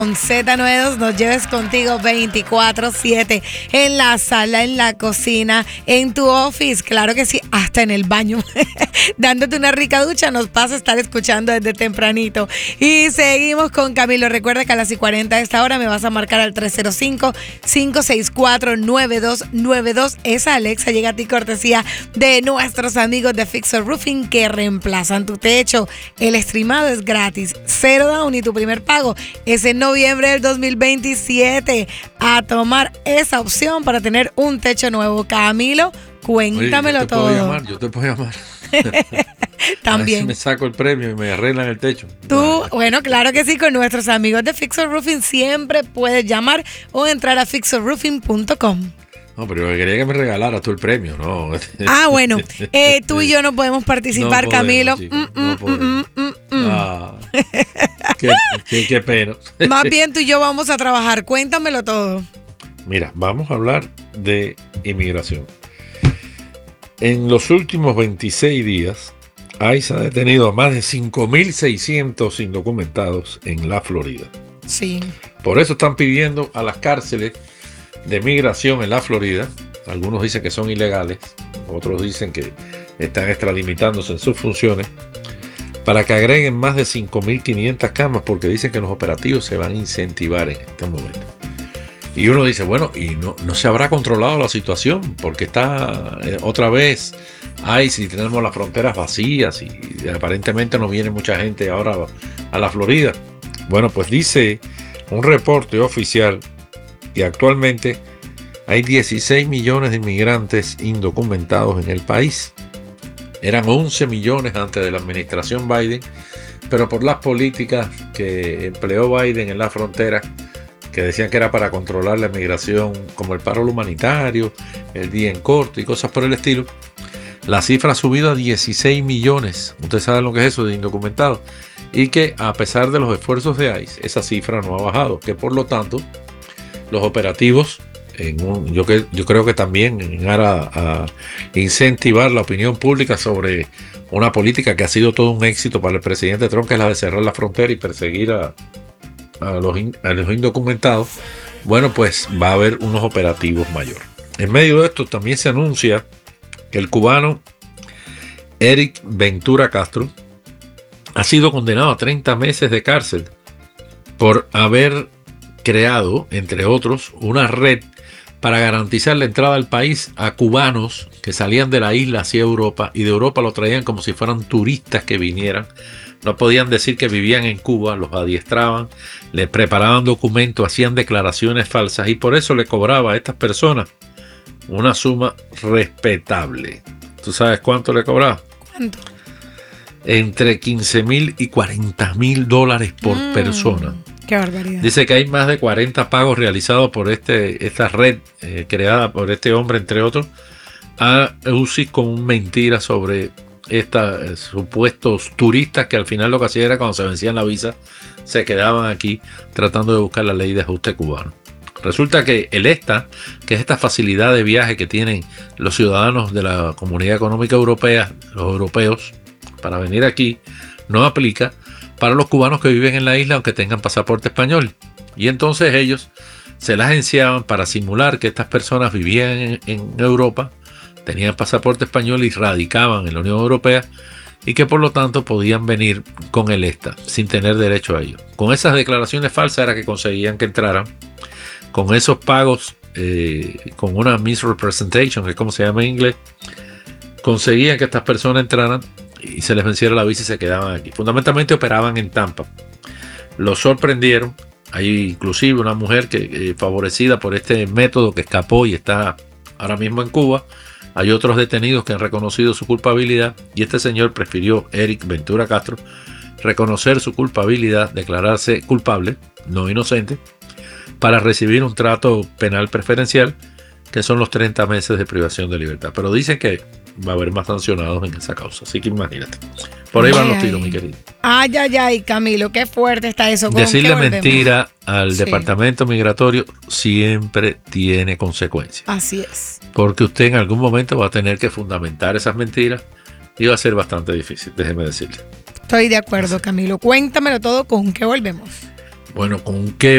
Con Z92 nos lleves contigo 24/7 en la sala, en la cocina, en tu office, claro que sí, hasta en el baño, dándote una rica ducha, nos pasa a estar escuchando desde tempranito. Y seguimos con Camilo. Recuerda que a las 40 de esta hora me vas a marcar al 305-564-9292. Esa Alexa llega a ti cortesía de nuestros amigos de Fixer Roofing que reemplazan tu techo. El streamado es gratis, cero down y tu primer pago es en noviembre del 2027. A tomar esa opción para tener un techo nuevo. Camilo, cuéntamelo. Oye, todo. Yo te puedo llamar. También. A ver si me saco el premio y me arreglan el techo. Tú, bueno, claro que sí, con nuestros amigos de Fixer Roofing siempre puedes llamar o entrar a fixerroofing.com. No, pero yo quería que me regalaras tú el premio, ¿no? Ah, bueno, tú y yo no podemos participar, No podemos, Camilo. chicos, no podemos. Ah, qué pena. Más bien tú y yo vamos a trabajar. Cuéntamelo todo. Mira, vamos a hablar de inmigración. En los últimos 26 días, ICE ha detenido a más de 5.600 indocumentados en la Florida. Sí. Por eso están pidiendo a las cárceles de migración en la Florida, algunos dicen que son ilegales, otros dicen que están extralimitándose en sus funciones, para que agreguen más de 5.500 camas, porque dicen que los operativos se van a incentivar en este momento. Y uno dice, bueno, y no se habrá controlado la situación, porque está otra vez, si tenemos las fronteras vacías y aparentemente no viene mucha gente ahora a la Florida. Bueno, pues dice un reporte oficial que actualmente hay 16 millones de inmigrantes indocumentados en el país. Eran 11 millones antes de la administración Biden, pero por las políticas que empleó Biden en la frontera, que decían que era para controlar la inmigración, como el paro humanitario, el día en corte y cosas por el estilo, la cifra ha subido a 16 millones. Ustedes saben lo que es eso de indocumentados. Y que a pesar de los esfuerzos de ICE, esa cifra no ha bajado, que por lo tanto los operativos, yo creo que también en aras a incentivar la opinión pública sobre una política que ha sido todo un éxito para el presidente Trump, que es la de cerrar la frontera y perseguir a los indocumentados, bueno, pues va a haber unos operativos mayores. En medio de esto también se anuncia que el cubano Eric Ventura Castro ha sido condenado a 30 meses de cárcel por haber creado, entre otros, una red para garantizar la entrada al país a cubanos que salían de la isla hacia Europa y de Europa lo traían como si fueran turistas que vinieran. No podían decir que vivían en Cuba, los adiestraban, les preparaban documentos, hacían declaraciones falsas y por eso le cobraba a estas personas una suma respetable. ¿Tú sabes cuánto le cobraba? ¿Cuánto? Entre $15,000 y $40,000 por persona. Qué barbaridad. Dice que hay más de 40 pagos realizados por esta red creada por este hombre, entre otros, a UCI con mentiras sobre estos supuestos turistas que al final lo que hacían era cuando se vencían la visa, se quedaban aquí tratando de buscar la ley de ajuste cubano. Resulta que el ESTA, que es esta facilidad de viaje que tienen los ciudadanos de la Comunidad Económica Europea, los europeos, para venir aquí, no aplica para los cubanos que viven en la isla aunque tengan pasaporte español. Y entonces ellos se las agenciaban para simular que estas personas vivían en Europa, tenían pasaporte español y radicaban en la Unión Europea y que por lo tanto podían venir con el ESTA sin tener derecho a ello. Con esas declaraciones falsas era que conseguían que entraran, con esos pagos, con una misrepresentation, que es como se llama en inglés, conseguían que estas personas entraran y se les venciera la visa y se quedaban aquí. Fundamentalmente operaban en Tampa. Los sorprendieron. Hay inclusive una mujer que favorecida por este método que escapó y está ahora mismo en Cuba. Hay otros detenidos que han reconocido su culpabilidad y este señor prefirió, Eric Ventura Castro, reconocer su culpabilidad, declararse culpable, no inocente, para recibir un trato penal preferencial, que son los 30 meses de privación de libertad. Pero dicen que va a haber más sancionados en esa causa. Así que imagínate. Por ahí van los tiros, mi querido. Ay, Camilo, qué fuerte está eso. Decirle mentira al departamento migratorio siempre tiene consecuencias. Así es. Porque usted en algún momento va a tener que fundamentar esas mentiras y va a ser bastante difícil, déjeme decirle. Estoy de acuerdo, Camilo. Cuéntamelo todo, ¿con qué volvemos? Bueno, ¿con qué